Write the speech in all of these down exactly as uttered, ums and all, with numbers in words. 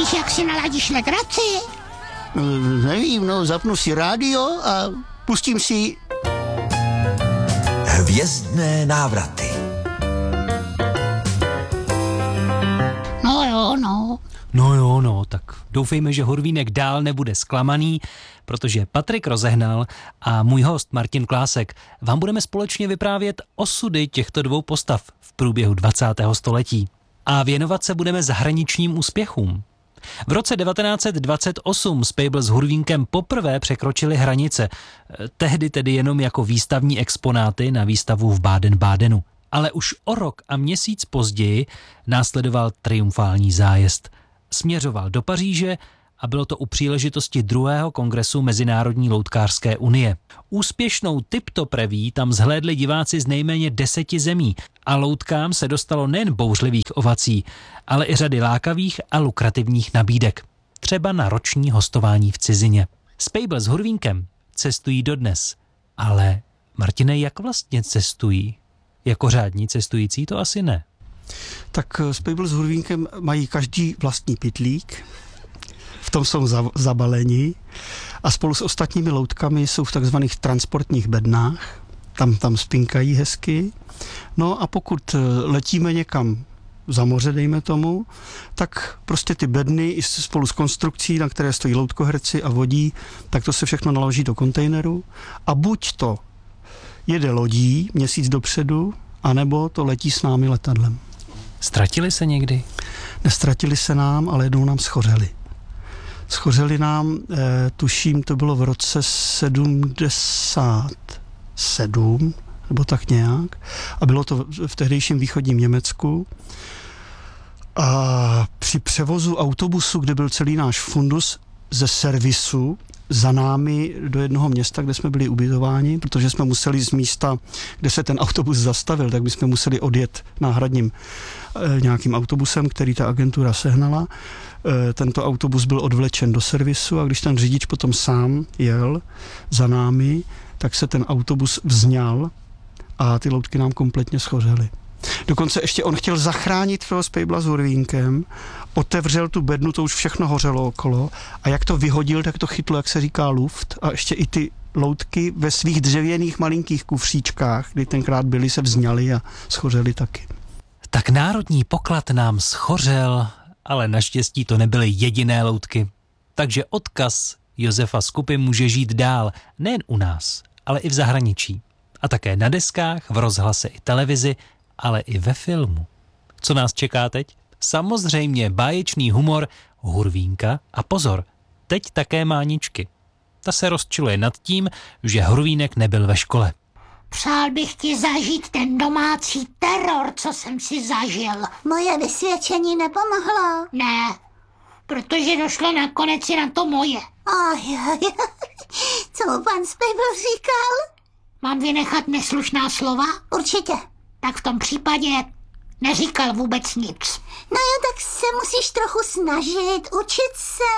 Víš, jak si naladíš legraci? Nevím, no, zapnu si rádio a pustím si... Hvězdné návraty. No jo, no. No jo, no, tak doufejme, že Hurvínek dál nebude zklamaný, protože Patrik Rozehnal a můj host Martin Klásek vám budeme společně vyprávět osudy těchto dvou postav v průběhu dvacátého století. A věnovat se budeme zahraničním úspěchům. V roce devatenáct dvacet osm s Pejbl s Hurvínkem poprvé překročili hranice, tehdy tedy jenom jako výstavní exponáty na výstavu v Baden-Badenu. Ale už o rok a měsíc později následoval triumfální zájezd. Směřoval do Paříže a bylo to u příležitosti druhého kongresu Mezinárodní loutkářské unie. Úspěšnou tip-top reví tam zhlédli diváci z nejméně deseti zemí a loutkám se dostalo nejen bouřlivých ovací, ale i řady lákavých a lukrativních nabídek. Třeba na roční hostování v cizině. S Pejbl s Hurvínkem cestují dodnes. Ale Martine, jak vlastně cestují? Jako řádní cestující to asi ne. Tak s Pejbl s Hurvínkem mají každý vlastní pytlík, v tom jsou zabaleni a spolu s ostatními loutkami jsou v takzvaných transportních bednách, tam, tam spinkají hezky. No a pokud letíme někam za moře, dejme tomu, tak prostě ty bedny i spolu s konstrukcí, na které stojí loutkoherci a vodí, tak to se všechno naloží do kontejneru a buď to jede lodí měsíc dopředu, anebo to letí s námi letadlem. Ztratili se někdy? Nestratili se nám, ale jednou nám schořeli. Schořeli nám, eh, tuším, to bylo v roce sedmdesát sedm, nebo tak nějak, a bylo to v tehdejším východním Německu. A při převozu autobusu, kde byl celý náš fundus ze servisu, za námi do jednoho města, kde jsme byli ubytováni, protože jsme museli z místa, kde se ten autobus zastavil, tak bychom museli odjet náhradním e, nějakým autobusem, který ta agentura sehnala. E, tento autobus byl odvlečen do servisu a když ten řidič potom sám jel za námi, tak se ten autobus vzňal a ty loutky nám kompletně schořely. Dokonce ještě on chtěl zachránit toho z Pejbla s Hurvínkem, otevřel tu bednu, to už všechno hořelo okolo a jak to vyhodil, tak to chytlo, jak se říká, luft a ještě i ty loutky ve svých dřevěných malinkých kufříčkách, kdy tenkrát byly, se vzňaly a schořely taky. Tak národní poklad nám schořel, ale naštěstí to nebyly jediné loutky. Takže odkaz Josefa Skupy může žít dál, nejen u nás, ale i v zahraničí. A také na deskách, v rozhlase i televizi, ale i ve filmu. Co nás čeká teď? Samozřejmě báječný humor Hurvínka a pozor, teď také Máničky. Ta se rozčiluje nad tím, že Hurvínek nebyl ve škole. Přál bych ti zažít ten domácí teror, co jsem si zažil. Moje vysvědčení nepomohlo. Ne, protože došlo nakonec i na to moje. Oj, oj, co mu pan Spejbl říkal? Mám vynechat neslušná slova? Určitě. Tak v tom případě neříkal vůbec nic. No jo, tak se musíš trochu snažit, učit se.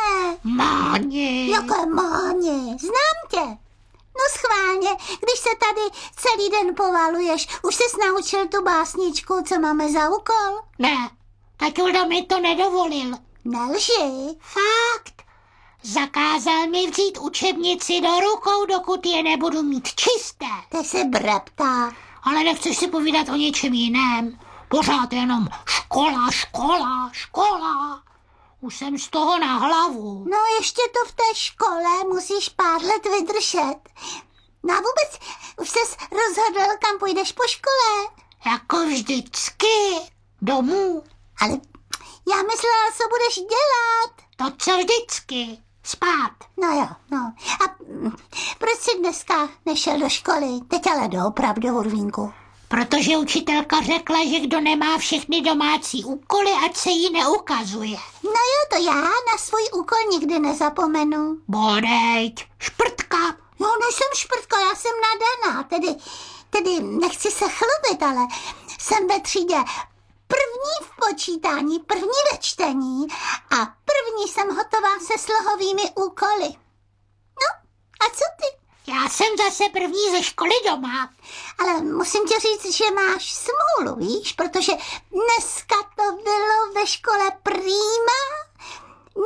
Máni. Jaké máni? Znám tě. No schválně, když se tady celý den povaluješ, už ses naučil tu básničku, co máme za úkol? Ne, tatulda mi to nedovolil. Nelži. Fakt. Zakázal mi vzít učebnici do rukou, dokud je nebudu mít čisté. Ty jsi brepta. Ale nechceš si povídat o něčem jiném. Pořád jenom škola, škola, škola. Už jsem z toho na hlavu. No ještě to v té škole musíš pár let vydržet. No a vůbec už ses rozhodl, kam půjdeš po škole? Jako vždycky. Domů. Ale já myslela, co budeš dělat. To co vždycky. Spát. No jo, no. A proč jsi dneska nešel do školy? Teď ale doopravdy, Hurvínku. Protože učitelka řekla, že kdo nemá všechny domácí úkoly, ať se jí neukazuje. No jo, to já na svůj úkol nikdy nezapomenu. Bodejť, šprtka. Jo, nejsem šprtka, já jsem nadaná, tedy, tedy nechci se chlubit, ale jsem ve třídě první v počítání, první ve čtení a první jsem hotová se slohovými úkoly. No, a co ty? Já jsem zase první ze školy doma. Ale musím ti říct, že máš smůlu, víš, protože dneska to bylo ve škole prýma.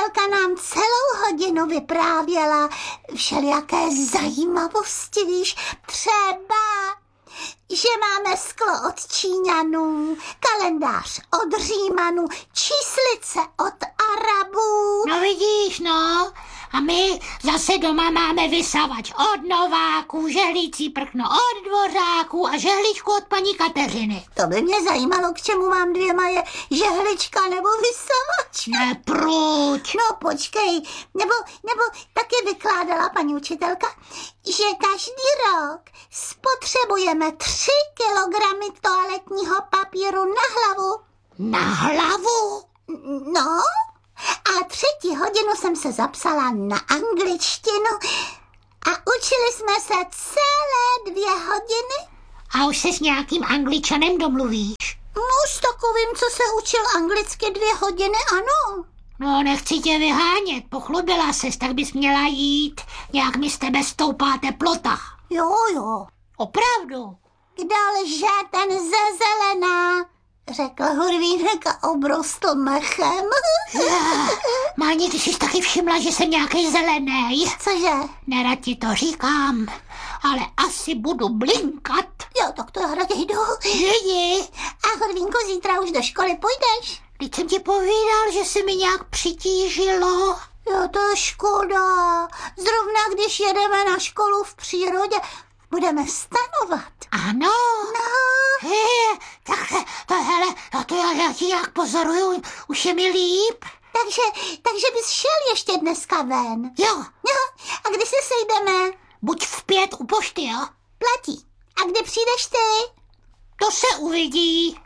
učitelka nám celou hodinu vyprávěla všelijaké zajímavosti, víš, třeba, že máme sklo od Číňanů, kalendář od Římanů, číslice od Arabů. No vidíš, no. A my zase doma máme vysavač od Nováků, žehlící prkno od Dvořáků a žehličku od paní Kateřiny. To by mě zajímalo, k čemu vám dvěma je žehlička nebo vysavač. Ne, proč? No počkej, nebo, nebo taky vykládala paní učitelka, že každý rok spotřebujeme tři kilogramy toaletního papíru na hlavu. Na hlavu? No, a třetí hodinu jsem se zapsala na angličtinu a učili jsme se celé dvě hodiny. A už se s nějakým Angličanem domluvíš? No, s takovým, co se učil anglicky dvě hodiny, ano. No, nechci tě vyhánět, pochlubila ses, tak bys měla jít. Nějak mi z tebe stoupá teplota. Jo, jo. Opravdu. Kdo lže, ten ze zelená, řekl Hurvínek a obrostl mechem. Máni, ty jsi taky všimla, že jsem nějaký zelený. Cože? Nerad ti to říkám, ale asi budu blinkat. Jo, tak to já raději jdu. Jdi. A Hurvínku, zítra už do školy půjdeš? Teď jsem ti povídal, že se mi nějak přitížilo. Jo, to je škoda. Zrovna když jedeme na školu v přírodě, budeme stanovat. Ano. No. He, tak to, hele, to já, já ti nějak pozoruju, už je mi líp. Takže, takže bys šel ještě dneska ven. Jo. Jo, a kdy se sejdeme? Buď v pět u pošty, jo? Platí. A kdy přijdeš ty? To se uvidí.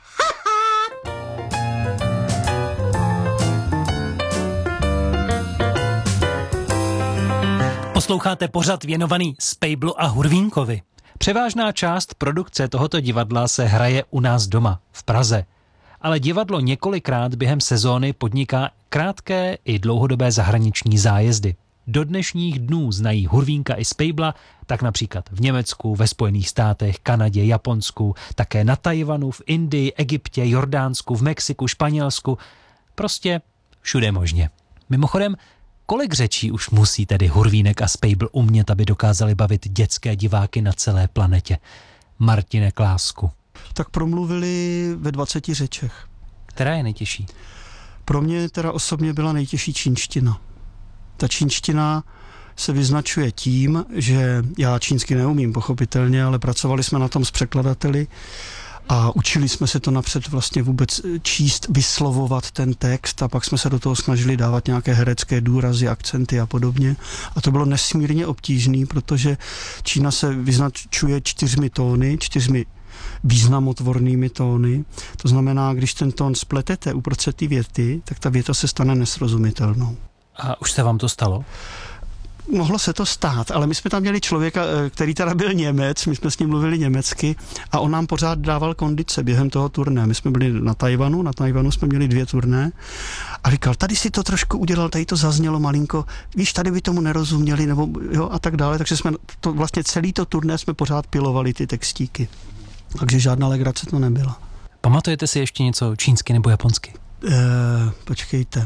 Posloucháte pořad věnovaný Spejblu a Hurvínkovi. Převážná část produkce tohoto divadla se hraje u nás doma, v Praze. Ale divadlo několikrát během sezóny podniká krátké i dlouhodobé zahraniční zájezdy. Do dnešních dnů znají Hurvínka i Spejbla, tak například v Německu, ve Spojených státech, Kanadě, Japonsku, také na Tajvanu, v Indii, Egyptě, Jordánsku, v Mexiku, Španělsku. Prostě všude možně. Mimochodem, kolik řečí už musí tedy Hurvínek a Spejbl umět, aby dokázali bavit dětské diváky na celé planetě? Martine Klásku. Tak promluvili ve dvaceti řečech. Která je nejtěžší? Pro mě teda osobně byla nejtěžší čínština. Ta čínština se vyznačuje tím, že já čínsky neumím, pochopitelně, ale pracovali jsme na tom s překladateli a učili jsme se to napřed vlastně vůbec číst, vyslovovat ten text a pak jsme se do toho snažili dávat nějaké herecké důrazy, akcenty a podobně. A to bylo nesmírně obtížné, protože Čína se vyznačuje čtyřmi tóny, čtyřmi významotvornými tóny. To znamená, když ten tón spletete uprostřed té věty, tak ta věta se stane nesrozumitelnou. A už se vám to stalo? Mohlo se to stát, ale my jsme tam měli člověka, který teda byl Němec, my jsme s ním mluvili německy a on nám pořád dával kondice během toho turné. My jsme byli na Tajvanu, na Tajvanu jsme měli dvě turné a říkal, tady si to trošku udělal, tady to zaznělo malinko, víš, tady by tomu nerozuměli, nebo jo, a tak dále, takže jsme to vlastně celý to turné jsme pořád pilovali ty textíky. Takže žádná legrace to nebyla. Pamatujete si ještě něco čínsky nebo japonsky? E, počkejte.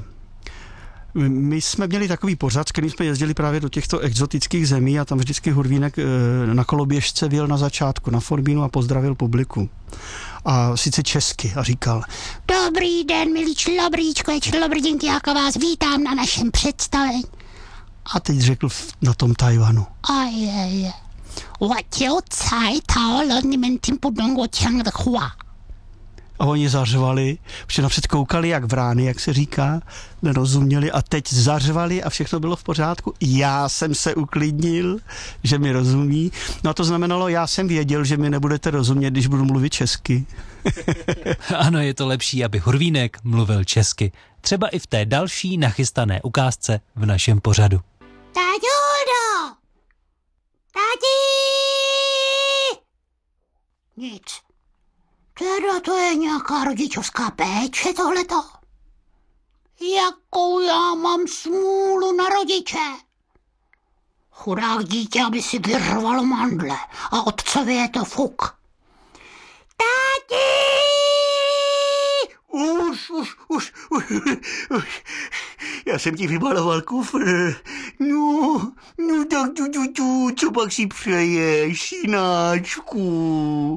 My jsme měli takový pořad, s kterým jsme jezdili právě do těchto exotických zemí a tam vždycky Hurvínek na koloběžce vyjel na začátku na Forbínu a pozdravil publiku. A sice česky a říkal: Dobrý den, milí člobríčko, člobrděnky, jako vás vítám na našem představení. A teď řekl na tom Tajvanu: Aj, aj, aj. A oni zařvali, protože napřed koukali jak vrány, jak se říká, nerozuměli a teď zařvali a všechno bylo v pořádku. Já jsem se uklidnil, že mi rozumí. No a to znamenalo, já jsem věděl, že mi nebudete rozumět, když budu mluvit česky. Ano, je to lepší, aby Hurvínek mluvil česky. Třeba i v té další nachystané ukázce v našem pořadu. Táťudo! Táti! Nic. Teda to je nějaká rodičovská péče tohleto. Jakou já mám smůlu na rodiče. Chudák dítě, aby si vyřvalo mandle a otcovi je to fuk. Táti! Už, už, už, už, už. Já jsem ti vybaloval kufr. No, no tak tu, tu, tu, co pak si přeješ, synáčku?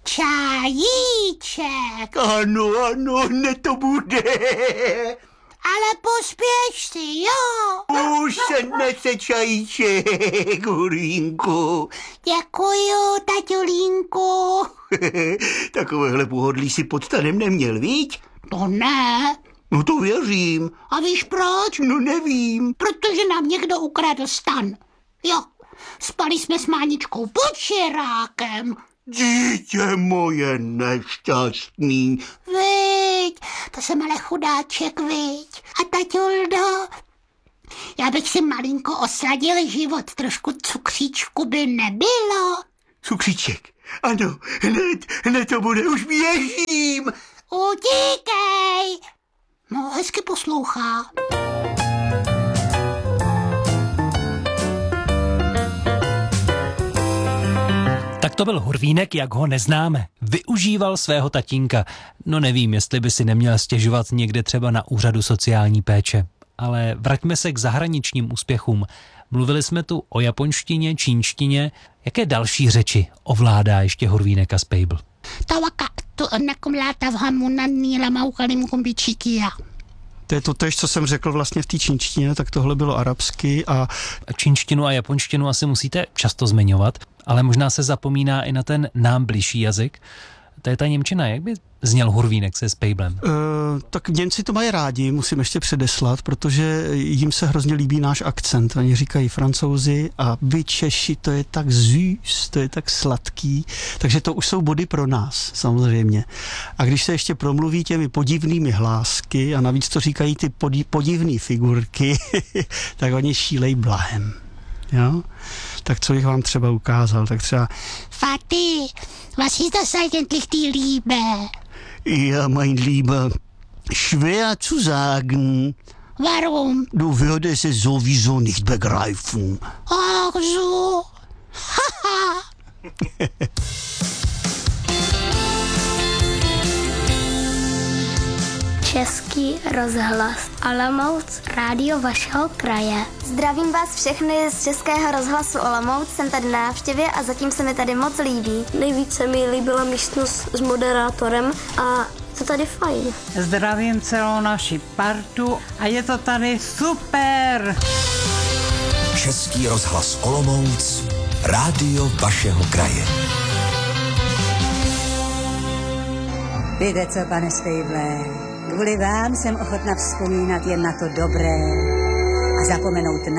Čajíček. Ano, ano, ne to bude. Ale pospěš si, jo. Už se nese čajíček, Hurvínku. Děkuju, taťulínku. Takovéhle pohodlí si pod stanem neměl, viď? To ne. No to věřím. A víš proč? No nevím. Protože nám někdo ukradl stan. Jo, spali jsme s Máničkou pod širákem. Dítě moje nešťastný. Viď, to jsem ale chudáček, viď. A taťuldo, já bych si malinko osladil život, trošku cukříčku by nebylo. Cukříček, ano, hned, hned to bude, už běžím. Utíkej. No, hezky poslouchá. Tak to byl Hurvínek, jak ho neznáme. Využíval svého tatínka. No nevím, jestli by si neměl stěžovat někde třeba na úřadu sociální péče. Ale vraťme se k zahraničním úspěchům. Mluvili jsme tu o japonštině, čínštině. Jaké další řeči ovládá ještě Hurvínek a Spejbl? Tawaka tu nakumláta v hamunanní lamaukalim kumbičikia. To je to tež, co jsem řekl vlastně v té čínštině, tak tohle bylo arabsky a... Čínštinu a japonštinu asi musíte často zmiňovat, ale možná se zapomíná i na ten nám bližší jazyk. To je ta němčina. Jak by zněl Hurvínek se Spejblem? Uh, tak Němci to mají rádi, musím ještě předeslat, protože jim se hrozně líbí náš akcent. Oni říkají Francouzi a vy Češi, to je tak zůs, to je tak sladký. Takže to už jsou body pro nás, samozřejmě. A když se ještě promluví těmi podivnými hlásky a navíc to říkají ty podivné figurky, tak oni šílej blahem. Jo? Tak co bych vám třeba ukázal, tak třeba... Vati, was ist das eigentlich die Liebe? Ja, mein Lieber, schwer zu sagen. Warum? Du würdest es sowieso nicht begreifen. Ach so. Haha. Český rozhlas Olomouc, rádio vašeho kraje. Zdravím vás všechny z Českého rozhlasu Olomouc, jsem tady na návštěvě a zatím se mi tady moc líbí. Nejvíce mi líbila místnost s moderátorem a je to tady fajn. Zdravím celou naši partu a je to tady super. Český rozhlas Olomouc, rádio vašeho kraje. Víte co, pane Spejble, kvůli vám jsem ochotna vzpomínat jen na to dobré a zapomenout na